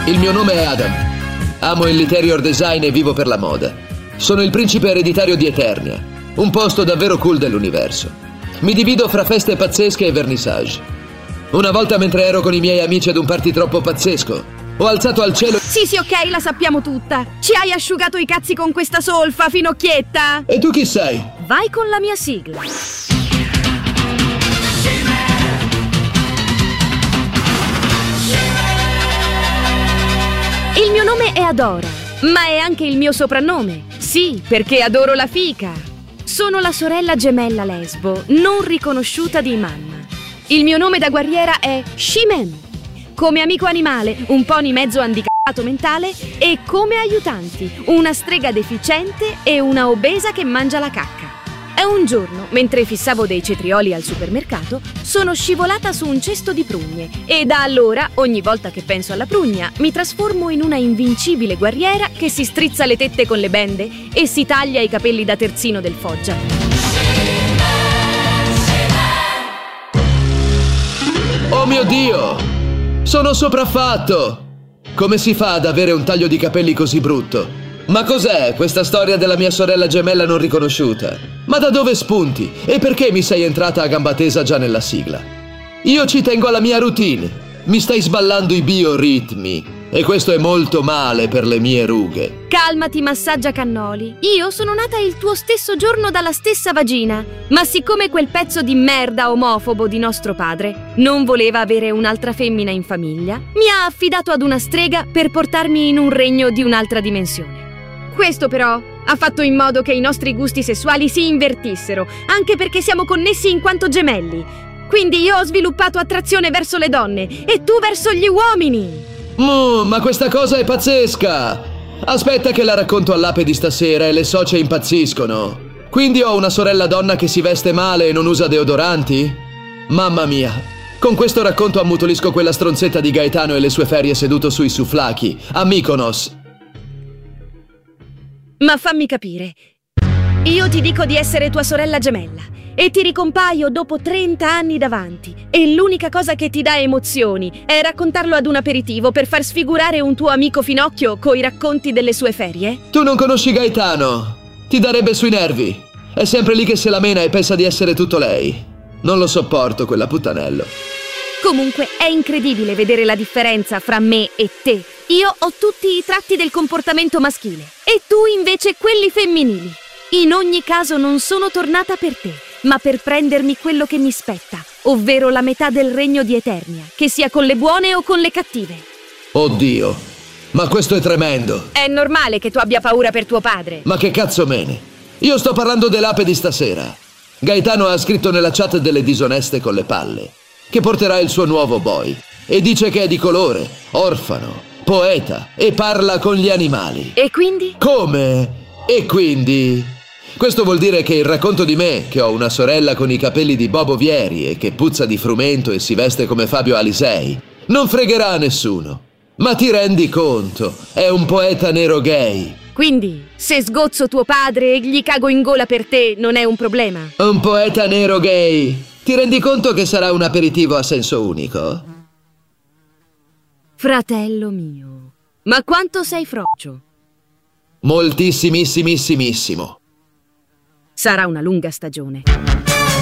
Il mio nome è Adam. Amo il interior design e vivo per la moda. Sono il principe ereditario di Eternia, un posto davvero cool dell'universo. Mi divido fra feste pazzesche e vernissage. Una volta, mentre ero con i miei amici ad un party troppo pazzesco, ho alzato al cielo... Sì, ok, la sappiamo tutta. Ci hai asciugato i cazzi con questa solfa, finocchietta. E tu chi sei? Vai con la mia sigla. Il mio nome è Adora, ma è anche il mio soprannome. Sì, perché adoro la fica. Sono la sorella gemella lesbo, non riconosciuta di mamma. Il mio nome da guerriera è She-Man. Come amico animale, un pony mezzo handicappato mentale, e come aiutanti, una strega deficiente e una obesa che mangia la cacca. E un giorno, mentre fissavo dei cetrioli al supermercato, sono scivolata su un cesto di prugne e da allora, ogni volta che penso alla prugna, mi trasformo in una invincibile guerriera che si strizza le tette con le bende e si taglia i capelli da terzino del Foggia. Oh mio Dio! Sono sopraffatto! Come si fa ad avere un taglio di capelli così brutto? Ma cos'è questa storia della mia sorella gemella non riconosciuta? Ma da dove spunti? E perché mi sei entrata a gamba tesa già nella sigla? Io ci tengo alla mia routine. Mi stai sballando i bioritmi. E questo è molto male per le mie rughe. Calmati, massaggia cannoli. Io sono nata il tuo stesso giorno dalla stessa vagina. Ma siccome quel pezzo di merda omofobo di nostro padre non voleva avere un'altra femmina in famiglia, mi ha affidato ad una strega per portarmi in un regno di un'altra dimensione. Questo però ha fatto in modo che i nostri gusti sessuali si invertissero, anche perché siamo connessi in quanto gemelli. Quindi io ho sviluppato attrazione verso le donne e tu verso gli uomini. Ma questa cosa è pazzesca! Aspetta che la racconto all'ape di stasera e le socie impazziscono. Quindi ho una sorella donna che si veste male e non usa deodoranti? Mamma mia! Con questo racconto ammutolisco quella stronzetta di Gaetano e le sue ferie seduto sui souvlaki, a Mykonos. Ma fammi capire. Io ti dico di essere tua sorella gemella e ti ricompaio dopo 30 anni davanti e l'unica cosa che ti dà emozioni è raccontarlo ad un aperitivo per far sfigurare un tuo amico finocchio coi racconti delle sue ferie? Tu non conosci Gaetano. Ti darebbe sui nervi. È sempre lì che se la mena e pensa di essere tutto lei. Non lo sopporto, quella puttanello. Comunque è incredibile vedere la differenza fra me e te. Io ho tutti i tratti del comportamento maschile e tu invece quelli femminili. In ogni caso non sono tornata per te, ma per prendermi quello che mi spetta, ovvero la metà del regno di Eternia, che sia con le buone o con le cattive. Oddio, ma questo è tremendo. È normale che tu abbia paura per tuo padre. Ma che cazzo mene? Io sto parlando dell'ape di stasera. Gaetano ha scritto nella chat delle disoneste con le palle che porterà il suo nuovo boy e dice che è di colore, orfano, poeta e parla con gli animali. E quindi? Come? E quindi? Questo vuol dire che il racconto di me, che ho una sorella con i capelli di Bobo Vieri e che puzza di frumento e si veste come Fabio Alisei, non fregherà a nessuno. Ma ti rendi conto? È un poeta nero gay. Quindi, se sgozzo tuo padre e gli cago in gola per te, non è un problema? Un poeta nero gay. Ti rendi conto che sarà un aperitivo a senso unico? Fratello mio, ma quanto sei frocio? Moltissimissimissimo. Sarà una lunga stagione.